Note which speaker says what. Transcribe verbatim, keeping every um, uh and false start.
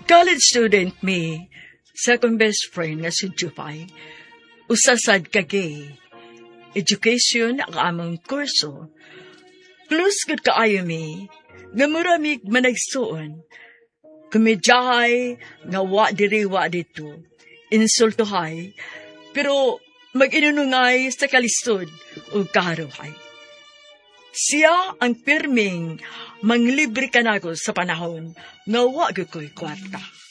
Speaker 1: College student me, sa akong best friend nga si Jupay, usasad kagay. Education ang among kurso. Plus gud kaayo mi, nga muramig managsuon. Kumedyahay, nga wa diri wa dito. Insultuhay, pero mag-inunungay sa kalisod o kaharuhay. Siya ang pirming manglibre kanako sa panahon nga wa gyud ko'y kwarta.